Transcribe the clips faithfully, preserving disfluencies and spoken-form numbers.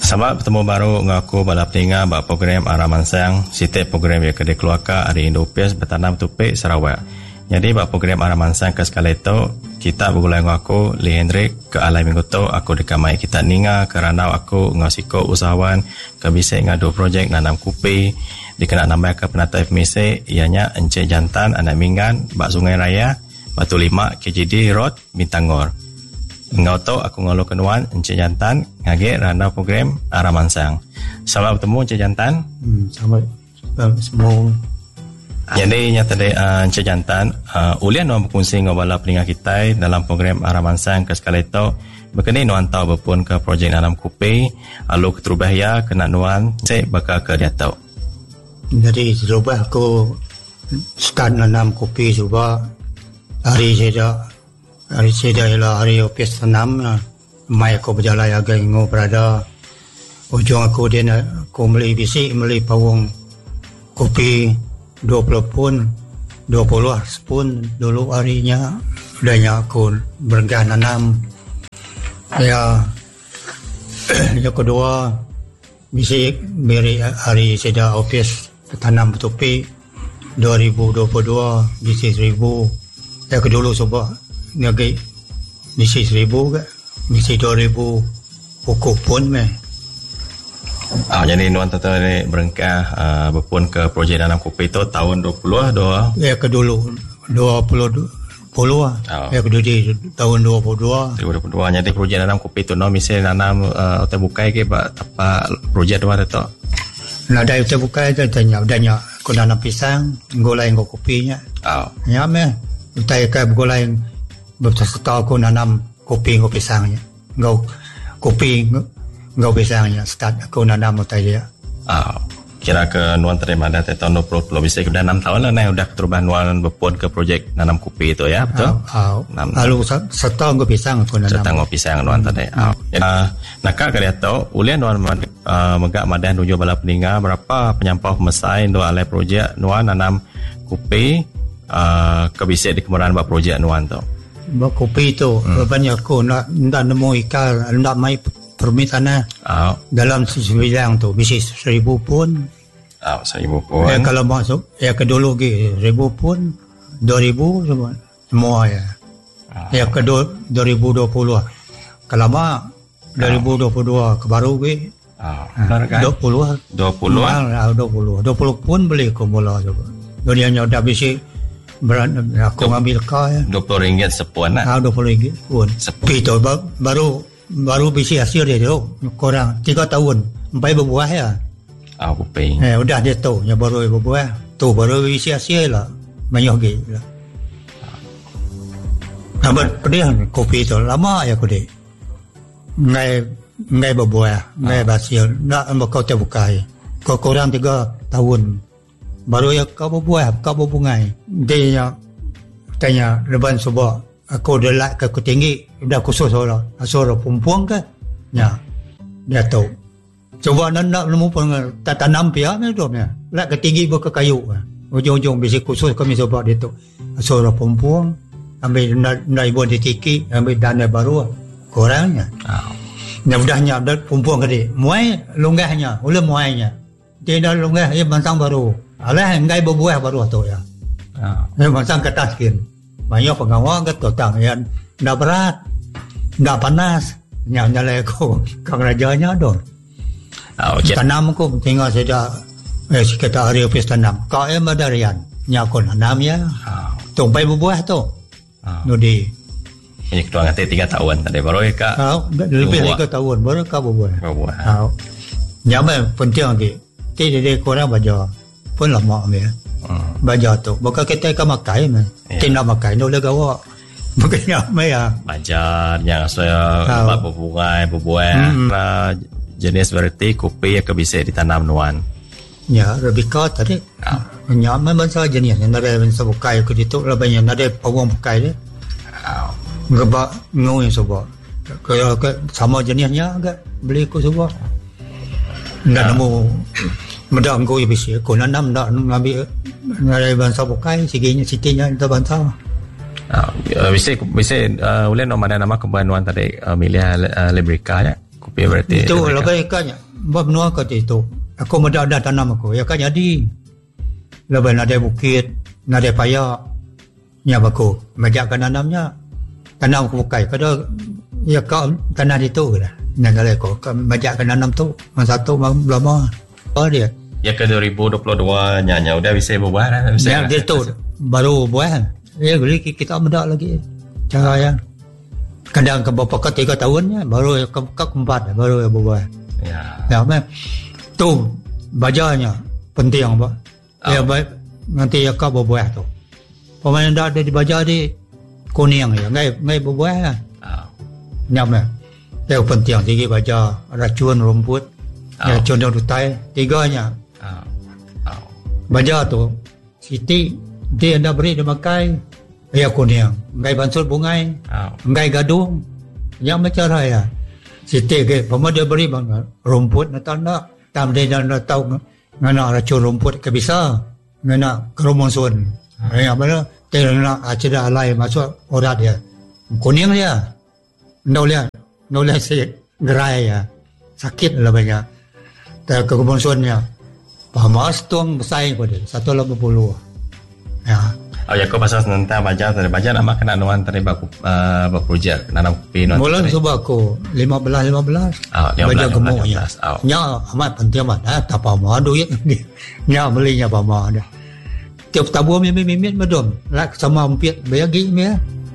Sebab bertemu baru ngaku balap tinggal bak program Araman Sang, setiap program yang kedai keluarga ada Indopias bertanam tupik Sarawak. Jadi bak program Araman Sang ke sekali itu, kita bergulai ngaku Lee Hendrik ke alai minggu tu, aku dekamai kita ninga kerana aku ngasiko usahawan ke bisa ngadu projek nanam kupi, dikenal nama ke penata F M C, ianya Encik Jantan anak Minggan, bak Sungai Raya, Batu Lima, K J D Road, Bintangor. Engkau tahu aku ngalu kenuan Encik Jantan ngage randa program Araman Sang. Selamat bertemu Encik Jantan. Hmm, selamat semua. Jadi nyata de uh, Encik Jantan, uh, ulian nuan berkongsi ngobala peningat kita dalam program Araman Sang ke sekali itu berkenai nuan tahu berpun ke projek nanam kupi, alu keterubahaya kena nuan cek bakal ke dia tahu. Jadi terubah aku start nanam kopi coba hari saya hari saya ialah hari opis tanam mai aku berjalan agak ingo berada ujung aku dia nak aku beli bisi beli pawang kopi dua puluh pun dua puluh pun dulu harinya udahnya aku bergah nanam ya yang kedua bisi beri hari saya opis tanam kopi dua ribu dua puluh dua bisi seribu yang kedua coba ngagi misi seribu ke misi dua ribu pokok pun meh. Ah, jadi nuan tata ni berengkah uh, berpun ke projek nanam kopi itu tahun dua puluh dua. Ya ke dulu dua puluh puluh ah. Ya ke dulu di tahun dua puluh dua. dua puluh dua. Jadi projek nanam kopi itu no misi nanam uh, utai bukai ke pak apa projek dua itu. Nah dari utai bukai tu tanya udahnya aku nanam pisang, golai ngau kopinya. Ah. Ya meh. Utai ke golai berserta aku nanam kopi ngau pisangnya, ngau kopi ngau pisangnya. Start aku nanam utai dia. Ah, kira ke nuan terima dah tahun dua puluh puluh bisa sudah enam tahun lah nih udah terubahan nuan berpun ke projek nanam kopi itu ya betul? Ah, ah. Lalu serta ngau pisang aku nanam. Serta ngau pisang nuan tadi. Ah, uh, nakak kalian tahu, ulian nuan uh, megak madah nuju bala peninga berapa penyampau pemesai dua alai projek nuan nanam kopi uh, kebisik di kemudahan buat projek nuan tu. Buat kopi tu hmm. banyak aku nak nak nemu ikan nak mai permintaan oh. dalam sebidang tu bisa seribu pun oh, seribu pun ya, kalau masuk ya ke dulu lagi seribu pun dua ribu semua semua ya oh. ya ke dua ribu dua puluh kalau mah dua ribu dua puluh dua ke baru lagi oh. dua puluh dua puluh dua puluh dua puluh pun beli aku mula coba dunianya dah bisa berat aku ngambil kau ya dua puluh ringgit sepuan lah. Ah, dua puluh ringgit pun. Sepuan itu baru baru bisa hasil dia tu. Korang tiga tahun sampai berbuah ya. Ah, kopi. Eh, udah dia tahu yang baru berbuah. Tu baru bisa hasil lah. Banyak lagi lah. Nampak pedih kopi itu lama ya kopi. Ngai ngai berbuah, ngai hasil. Nak kau terbukai. Kau korang tiga tahun. Baru ya kau berbuah, kau berbungai. Dia tanya leban sebab aku dah like ke aku tinggi, dah khusus orang. Asal perempuan ke? Ya, dia tahu. Coba nak nak nemu pun tak tanam pihak ni tu ya. Like ke tinggi buka kayu. Ujung-ujung bisi khusus kami sebab dia tu. Asal perempuan ambil nak nak ibu dia tiki, ambil dana baru kurangnya. Oh. Dah mudahnya dah perempuan ke dia. Muai longgahnya, ulah muainya. Dia dah longgah dia bantang baru. Alah ngai berbuah baru tu ya. Ah. Dia macam kertas kan. Banyak pengawal ke totang ya. Dah berat. Dah panas. Nyala aku kang rajanya dor. Ah, okay. Tanam aku tinggal saja eh sekitar hari ofis tanam. Kau em ada rian. Nyakon tanam ya. Ah. Tumpai berbuah tu. Ah. Nudi. Ini ketua ngati tiga tahun tadi baru ya kak. Ah, lebih tiga tahun baru kau berbuah. Berbuah. Ah. Nyamai penting lagi. Tidak dia kurang baca. Pun lama ni hmm. baca tu bukan kita kan makai mah yeah. Tidak makai no lega awak bukan apa ya baca yang saya buat berbungai berbuah hmm. uh, jenis variety kopi yang bisa ditanam nuan ya Arabica tadi oh. Nyaman bangsa jenis yang ada bangsa bukai ke situ lebihnya ada pawang bukai dia oh. Gebak ngau yang sebab kalau sama jenisnya agak beli ku sebab ndak nemu Mudah engkau bisa. Kau nanam nak ngambil dari bangsa bukai, sikitnya sikitnya itu bangsa. Ah, bisa bisa uh, boleh nama nama kebanuan tadi uh, milih uh, Librica ya. Kopi kopi berarti. Itu lebih kan benua kat itu. Aku muda ada tanam aku. Ya kan jadi. Lebih ada bukit, ada paya. Nya baku. Majak kan tanamnya. Tanam aku bukai. Kada ya kau tanah itu lah. Yang kali aku majak kan tanam tu. Masa tu lama. Oh dia. Ya ke dua ribu dua puluh dua nya udah bisa berbuah dah. Ya dia tu baru buah. Ya beli kita muda lagi. Cara yang kadang ke bapa ke tiga tahunnya baru ke, ke keempat baru ya berbuah. Ya. Ya meh. Tu bajarnya penting apa? Oh. Ya baik nanti ya kau berbuah tu. Pemain dah ada di bajar di kuning ya, ngai ngai berbuah lah. Oh. Ya meh. Yang penting tinggi bajar racun rumput. Oh. Racun dan rutai tiganya. Oh. Oh. Bajar tu siti dia dah beri dia makai ya kuning, ngai bansur bungai, oh. ngai gadung, yang macam raya. Siti ke, pemada dia beri bang rumput nak tanda, tam dia dah tahu ngana racun rumput ke bisa, ngana kerumunsun. Hmm. Ya mana, dia nak acida alai masuk orat dia, kuning dia, nol dia, nol dia si gerai ya, sakit lah banyak. Tapi kerumunsunnya, pamas tuang besar pada satu lapan puluh. Ya. Oh ya, kau pasal tentang bajar tadi bajar nama kena nuan tadi bak uh, bak projek nanam kopi nuan. Mula cuba aku lima belas lima belas. Oh, bajar gemuknya. Oh. Nya amat penting amat. Ah, tak apa mau duit. Nya belinya apa mau dah. Tiap tabur mimit-mimit medom. Lak sama umpit bagi me.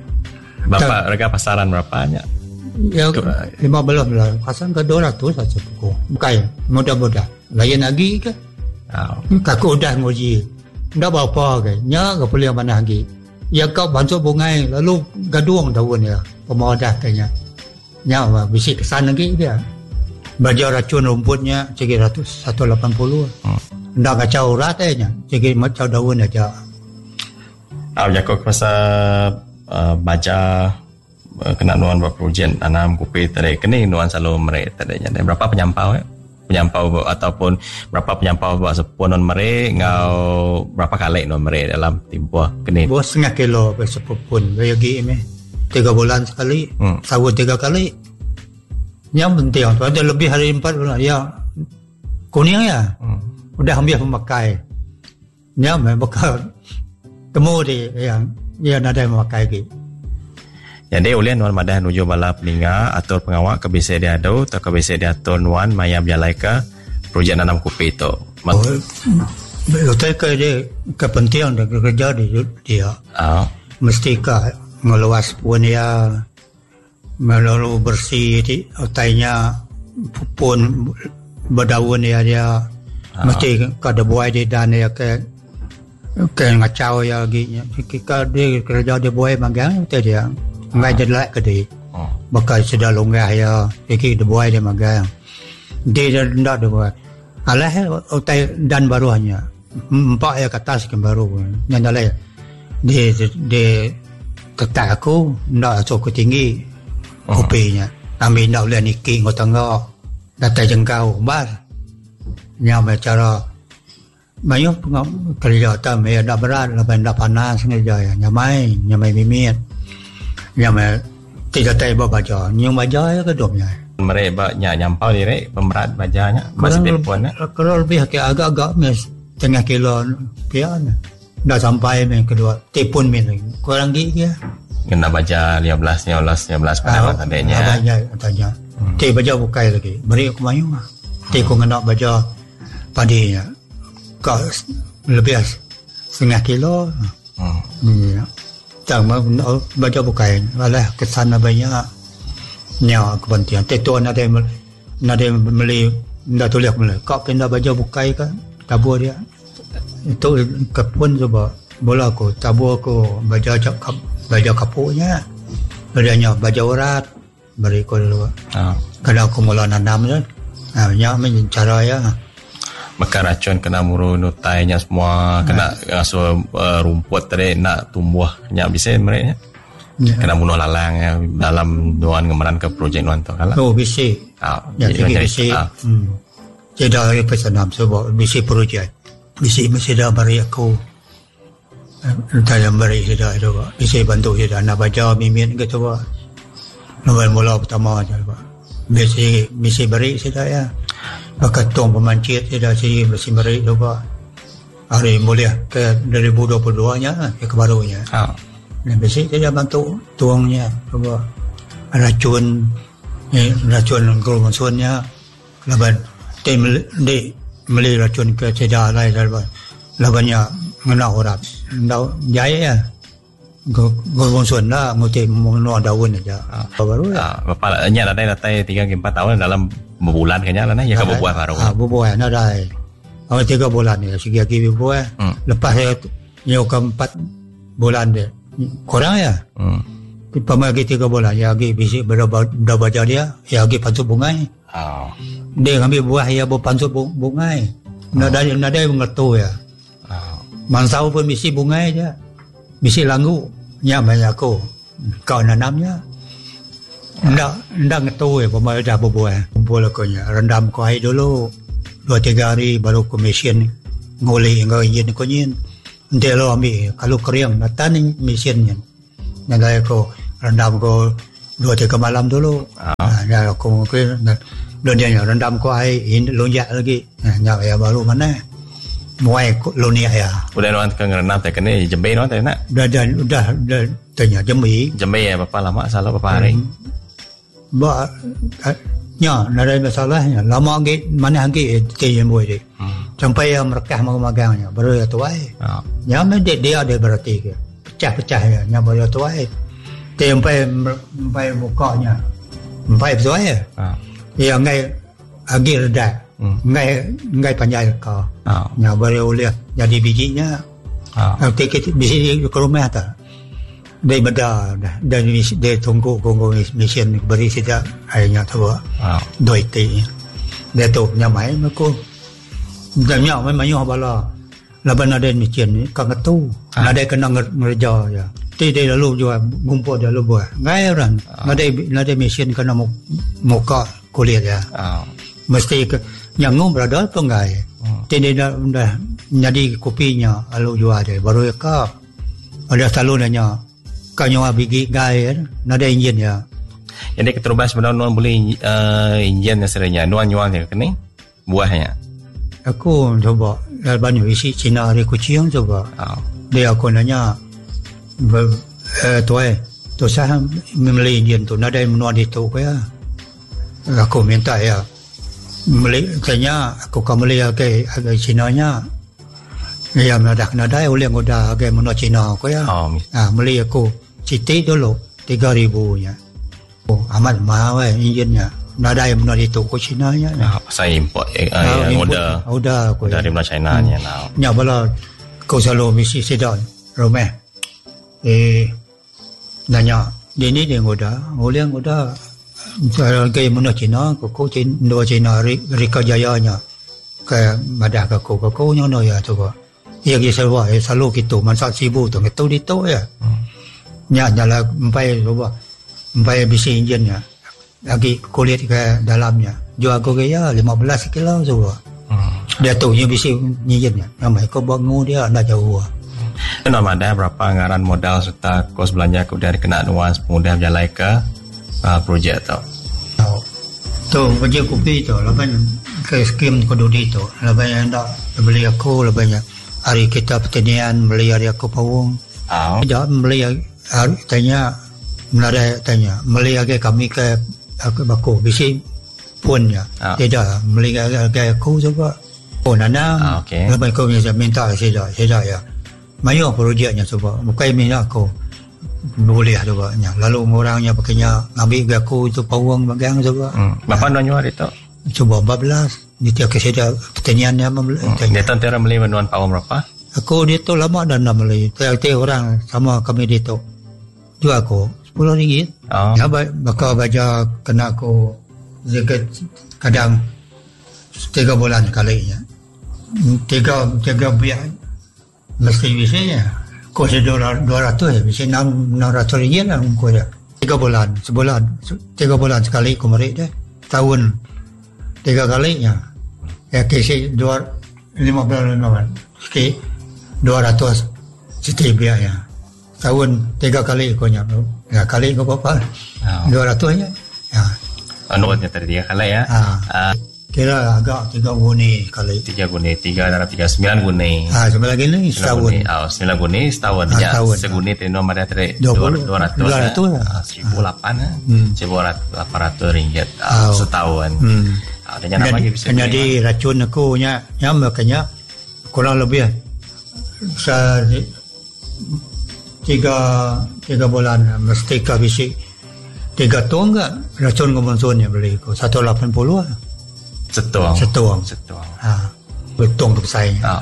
Berapa harga pasaran berapanya? Ya lima belas lah. Pasaran ke dua ratus saja buku. Bukan mudah-mudah. Lain lagi ke? Oh. Kakak udah ngoji. Dah berapa ke? Nya ke boleh mana lagi? Ya kau bantu bungai lalu gaduang tahun ya. Pemodah kayaknya. Nya bisi kesan lagi dia. Bajar racun rumputnya tiga ratus satu lapan puluh. Hmm. Ndak kacau ratanya. Cik macam daun aja. Ah, ya kau pasal uh, bajar uh, kena nuan buat projek tanam kopi tadi. Kini nuan selalu merek tadi. Berapa penyampau ya? Penyampau ataupun berapa penyampau buat sepuluh non mere ngau berapa kali non mere dalam timbuh kini buat setengah kilo sepuluh pun bagi ini tiga bulan sekali hmm. sawut tiga kali yang penting ada lebih hari empat bulan ya kuning ya hmm. udah ambil pemakai ya bakal temu di yang yang ada yang memakai gitu. Jadi ulian nuan madah nuju bala peninga atur pengawak ke bisa dia adu atau ke bisa dia atur nuan maya bialai ke projek nanam kopi itu. Oh, betul ke dia kepentingan dan kerja dia dia. Oh. Mesti ke meluas pun ya melalu bersih di utainya pun berdaun ya dia. Oh. Mesti kada buai di dan ya ke ke ngacau ya lagi. Jika dia kerja dia buai magang itu dia. Ngai jadi lek ke dia. Oh. Bakal sudah longgah ya. Iki de boy dia magang. Dia dah ndak de boy. Alah utai dan baru hanya. Empat ya ke atas ke baru. Yang dah lek. Dia dia ketak aku ndak cukup tinggi kopinya. Kami ndak boleh niki ngau tengah. Data jengkau bar. Nya cara banyak kerja tam ya ndak berat, ndak panas ngaja ya. Nyamai, nyamai mimit. Yang me tidak tahu baca, yang baca ya kedomnya. Mereka banyak nyampau direk pemerat bacanya masih telepon. Kalau lebih agak-agak mes setengah kilo pian. Dah sampai men kedua telepon men kurang gigi ya. Kena baca lima belas lima belas lima belas pada tandanya. Banyak tanya. Te baca bukai lagi. Beri aku mayu mah. Te aku kena baca padinya. Kau lebih setengah kilo. Hmm. Jangan baca bukan, malah kesana banyak nyawa kepentingan. Tentu ada ada beli, dah tulis beli. Kau kena baca bukai kan, tabur dia. Itu kepun coba, bola aku tabur aku baca cakap, baca kapuknya, adanya baca urat, beri kau dulu. Kalau aku mula nanam kan, banyak macam cara ya. Maka racun kena muru nutainya semua, kena ngasuh uh, rumput tadi nak tumbuh nya bisa mereka ya. Kena bunuh lalang ya, dalam nuan ngemaran ke projek nuan tu kalah. Oh bisa. Ah, ya tinggi bisa. Hmm. Jadi dari pesanam sebab bisa projek. Bisa mesti dah beri aku. Dalam beri sudah itu Bisa bantu sudah nak baca mimin gitu bah. Nombor mula pertama aja bah. misi misi beri saya ya ketua pemancit saya si misi beri lupa hari mulia ke dua ribu dua puluh dua nya ke barunya ah dan misi saya bantu tuangnya lupa racun eh, racun gelombangnya laban tim di beli racun ke cedar lain labannya ngena orang ndau jaya ya Gol Sun lah, nguti menua daun aja. Baru lah. Bapak nya ada datai tiga empat tahun dalam berbulan kayaknya lah, ya ke berbuah baru. Ah, berbuah nak ada. Awal tiga bulan ni, segi lagi berbuah. Lepas saya nyo keempat bulan dia, kurang ya. Hmm. Pamai lagi tiga bulan, ya lagi bisik berapa berapa dia, ya lagi pansut bungai. Oh. Dia ambil buah ya bu pansut bungai. Nak ada nak ada mengertu ya. Oh. Mansau pun misi bungai je. Misi langgu nya banyak aku kau nanamnya ndak ndak ngetu ya pemai dah berbuah kumpul akunya rendam ku air dulu dua tiga hari baru ku mesin ngoli ngau yin ku yin nanti lo ambil kalau kering natan mesinnya nanti aku rendam ku dua tiga malam dulu nah ya aku mungkin dan dia rendam ku air in lonjak lagi nah ya baru mana muai lonia ya. Udah nuan ke ngerenam teh kene jembe nuan teh nak. Udah dan udah udah tanya jembe. Jembe ya Bapak lama salah berapa hari? Ba nya ada masalahnya. Lama lagi mana lagi teh jembe dia. Sampai yang merekah magangnya baru ya tuai. Ha. Nya dia dia ada berarti ke. Pecah-pecah ya nya baru tuai. Teh sampai sampai mukanya. Sampai tuai ya. Ha. Ya ngai lagi reda. Hmm. Ngai ngai panjai kau. Oh. Nya baru lihat jadi bijinya. Oh. Tiket biji ke rumah ta. Dia beda dah. Dan dia tunggu tunggu mesin beri saja airnya tu. Oh. Doi ti. Dia tu nyamai aku. Dan nya mai mayu bala. Laban ada mesin ni kang tu. Ah. Ada kena ngerja ya. Ti dia lalu juga gumpul dia lalu buat. Ngai orang. Oh. Ada ada mesin kena muka kulit ya. Oh. Mesti ke yang ngom berada tu ngai. Hmm. Jadi dah dah jadi kopinya lalu jual dia baru ka ada salonnya kanyo bigi gai nada enjin ya. Jadi keterubas sebenarnya nuan boleh uh, enjin sebenarnya nuan nyual dia kene buahnya. Aku coba banyak isi Cina hari kucing coba. Oh. Dia aku nanya eh tuai tu saya membeli enjin tu nada nuan itu ya. Aku minta ya Meli kayaknya aku kembali ke agak Cina nya ya nadak nadai oleh ngoda agak menua Cina aku ya oh, ah meli aku citi dulu tiga ribu nya oh amat mahal eh enjinnya nadai menua itu ku Cina nya nah, saya import eh, ah, yang ngoda ngoda aku dari menua China nya now nya bala kau selalu misi sedon rumah eh nanya dia ni dia ngoda oleh ngoda Saya ke mana Cina, kau Cina, dua Cina Rika Jaya nya, ke madah ke kau, kau nya no ya coba. Ia kisah wah, selalu gitu, mansak sibu tu, itu itu ya. Nya nyala empai coba, empai bisi enjin nya, lagi kulit ke dalamnya. Jual aku ke ya lima belas kilo coba. Dia tu yang bisi enjin nya, nama kau bangun dia nak jauh. Nama ada berapa anggaran modal serta kos belanja kau dari kena nuans mudah berjalan ke Uh, projek tau. Tau. Tu kerja kopi tu, lepas ke skim kodudi tu, lepas yang nak beli aku, lepas hari kita pertanian beli hari aku pawung. Oh. Tidak beli hari tanya, menara tanya, beli hari kami ke aku baku, bisi pun ya. Oh. Tidak beli hari aku juga. Oh nanam. Oh, okay. Lepas aku minta saya saya ya. Mayu projeknya coba, bukan minta aku. Boleh juga nya. Lalu orangnya pakainya ambil aku itu pawang bagang juga. Hmm. Berapa nuan jual itu? Coba empat belas. Dia tiap keseda pertaniannya membeli. Hmm. Dia tentera beli nuan pawang berapa? Aku dia tu lama dah nak beli. Tiap-tiap orang sama kami dia tu. Jual aku sepuluh ringgit. Oh. Ya bakal baca kena aku zakat kadang tiga bulan sekalinya. Tiga tiga biar mesti bisanya. Kau dua ratus ya, bisa enam ratus ringgit lah kau dia. Tiga bulan, sebulan, tiga bulan sekali kau merik deh. Tahun tiga kalinya. Ya kisi dua lima belas lima belas. Kisi dua ratus setiap biaya. Tahun tiga kali kau nyampe. Ya kali kau apa? Dua ratusnya. Ya. Anotnya tadi tiga kali ya. Ha. Uh, Kira agak tiga guni kali. Tiga guni, tiga dalam tiga sembilan guni. Ha, sebelah gini setahun. Oh, sembilan guni setahun. Ha, Ya, setahun. seguni tino ada tadi Dua dua puluh, ratus. dua ratus lah. Seribu lapan, Hmm. seribu lapan ratus ringgit Oh. uh, setahun. Hmm. Adanya nama lagi bisa. Jadi racun aku nya, nya makanya kurang lebih sa tiga tiga bulan mesti ke bisi tiga tuang enggak racun kemonsunnya beli ko satu lapan puluh Setuang. setuang Setuang. ha betung tu saya Oh.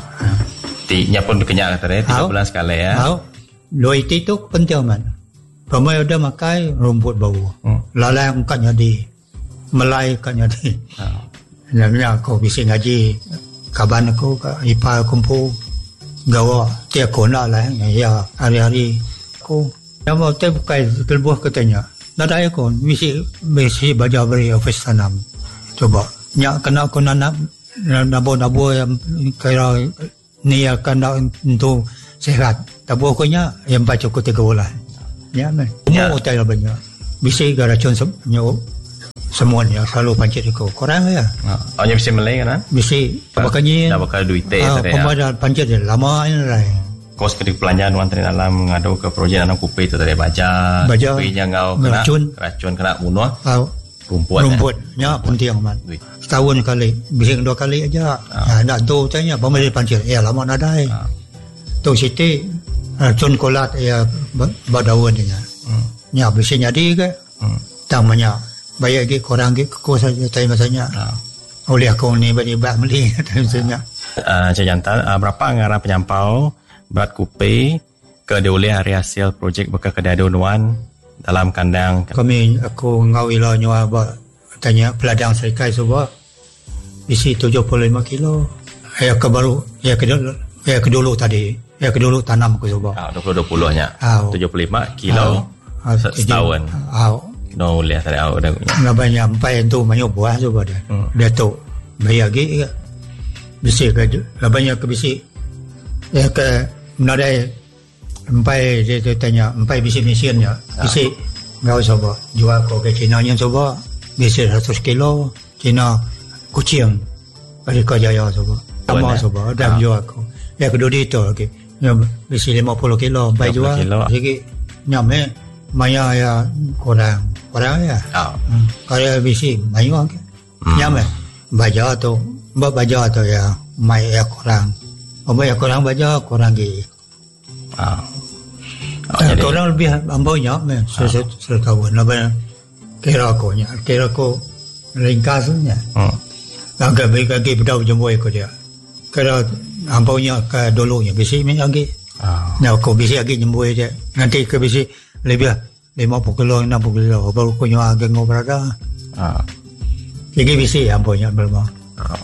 Tinya pun kenyak tadi tiga bulan sekali ya. tahu lo itu penting man pemai udah makai rumput bau Hmm. lalai kan jadi melai kan jadi Oh. namanya aku bisa ngaji kaban aku ke ipa kumpul gawa tiap kona lah ya hari-hari aku yang mau tu bukan terbuah katanya nak ada aku mesti mesti baca beri office tanam coba nyak kena aku nak nabo-nabo yang kira ni akan untuk sehat tapi aku nya yang baca aku tiga bulan ya men Ya. mau tak banyak bisa garacun semuanya semuanya selalu pancit aku korang ya Oh, nya bisa Malay kan? bisa makanya Dah bakal duit teh ah, tadi ya. pemadat pancit dia lama ini lah Kos kedik pelanjaan wantri dalam ngadu ke projek dalam kupi itu tadi baca. Baca. Kupinya ngau kena Racun. racun kena bunuh tahu rumput. rumputnya penting man Duit. setahun kali bisa dua kali aja ah. nak tu tanya pemadat pancit ya lama nak ada Ah. tu siti racun kolat ya badawan dia Hmm. nya bisa jadi ke Hmm. tamanya bayar ke korang ke ko saja tanya masanya Ah. oleh aku ni bagi bak beli tanya Uh, Cik Jantan, uh, berapa anggaran penyampau berat kupi ke dioleh hari hasil projek bekas kedai Nuan dalam kandang kami aku ngau ilo nyawa ba tanya peladang serikai sebab isi tujuh puluh lima kilo ya ke baru ya ke dulu ya ke dulu tadi ya ke dulu tanam aku sebab uh, dua puluh dua puluh nya Au. tujuh puluh lima kilo Ah, se- setahun. au No lihat tadi au dah. nggak banyak sampai itu banyak buah sebab dia Hmm. dia tu bayar lagi ke bisi ke lah banyak ke bisi ya ke menadai sampai dia, dia tanya sampai bisi mesinnya bisi nggak usah buat jual kau ke Cina yang coba bisi seratus kilo Cina kucing bagi kau jaya coba sama Boleh. coba dah Ah. jual aku ya kedua itu lagi ya bisi lima puluh kilo sampai lima puluh jual kilo. jadi nyampe maya ya kurang kurang ya Oh. Hmm. Kalau bisi banyak ke. Hmm. Nyame. Baca tu, buat baca tu ya, mai ya kurang. Oh, mai ya kurang baca kurang lagi. Oh. Oh, Eh, jadi kurang lebih ambaunya men. Saya saya tahu nama kira aku nya, kira aku ringkasnya. hmm. Agak baik lagi bedau jemboy aku dia. Kira ambaunya ke dulunya bisi men lagi. Oh. Nah, aku bisi lagi jemboy dia. Nanti ke bisi lebih lima puluh kilo, enam puluh kilo baru aku nyawa agak ngobrada. Oh. Jadi bisi ambaunya belum. Oh.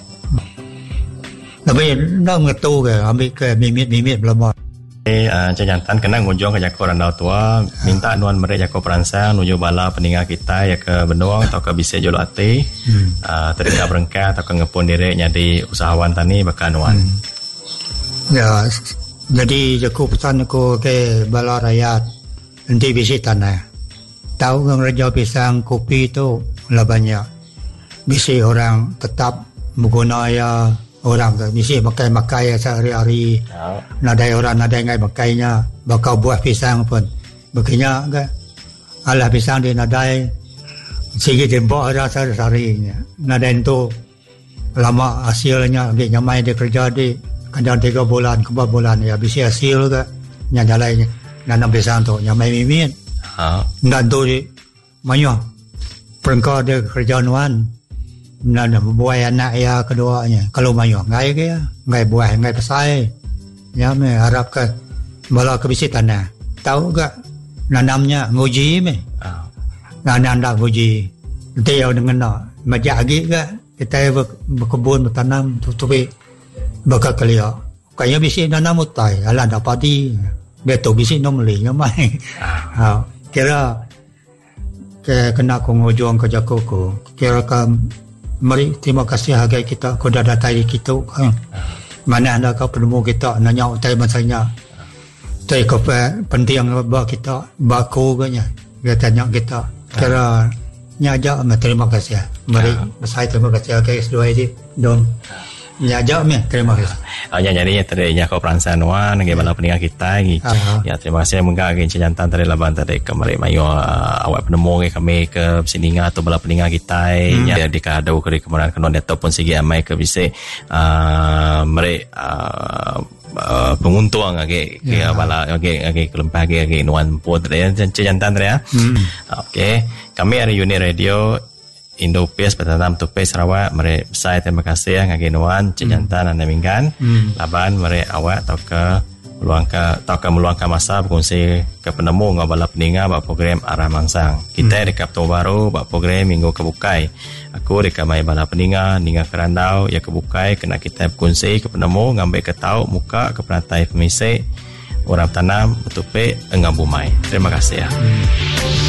Tapi nak ngetu ke ambil ke mimit-mimit belum. Okay, uh, Cik Jantan kena ngunjung ke Jako Randau Tua minta nuan merek Jako Peransang nuju bala peninggal kita ya ke Benuang atau ke Bisik Jolo Ati Hmm. uh, terika berengkah atau ke ngepun diri jadi usahawan tani bakal nuan Hmm. Ya, s- jadi aku pesan aku ke bala rakyat nanti bisi tanah. Tahu kan Raja Pisang kopi itu lah banyak. Bisi orang tetap menggunakan ya orang tu. Bisi makai-makai sehari-hari. oh. Nadai orang nadai ngai makainya. Bakal buah pisang pun. Begini kan. Alah pisang dia nadai. Sikit jembok ada sehari-harinya. Nadai itu lama hasilnya. Dia nyamai dia kerja di kadang tiga bulan, ke empat bulan. Ya bisi hasil ke. Yang lainnya. Nanam pisang tu. Nyamai mimin. Oh. Nggak tu di. Banyak. Perengkau dia kerja nuan. Nanam buah anak ya keduanya. Kalau banyak. Ngai ke ya. Ngai buah, ngai pasai. Ya, me harap ke bala ke bisi tanah. Tahu gak nanamnya nguji me. Oh. Nanam dah nguji. Dia dengan nak majak lagi gak. Kita ber, berkebun bertanam tutupi bakal kelia. Kayaknya bisi nanam utai. Alah dah padi. Betul bisi nomeli nyamai. Ha, kira ke kena ko ngujung ke Jakoko. Kira ka mari terima kasih hargai kita ko dah datai kita kan. Mana anda kau penemu kita nanya utai masanya. Tai ko penting buat kita baku ganya. Dia tanya kita. Kira nyajak me terima kasih. Mari saya terima kasih ke S dua ini don. Nyajak me terima kasih. Ah nya jadi tadi nya ko peransan wan ngai bala pendengar kita gi. Ya terima kasih mengga ke jantan tadi laban tadi kemari mayo awak penemu ke kami ke sininga atau bala pendengar kita nya di kadau ke kemaran kenon ataupun segi amai ke bisa mari Uh, penguntung age ke yeah. bala age age kelempah age age nuan pod ya jantan ya. Hmm. Okey, kami ada unit radio Indo-P S Batanam Tupai Sarawak. Mari saya terima kasih ngage nuan jantan anda minggan. Hmm. Laban mari awak atau ke meluangkan atau ke meluangkan masa berkongsi ke penemu ngabala pendengar bak program Arah Mangsang. Kita hmm. di Kapten Baru bak program Minggu Kebukai. Aku di kamai bala pendengar ninga kerandau ya kebukai kena kita berkongsi ke penemu ngambil ke tau muka ke perantai pemisik orang tanam betupe enggam bumai. Terima kasih ya. Hmm.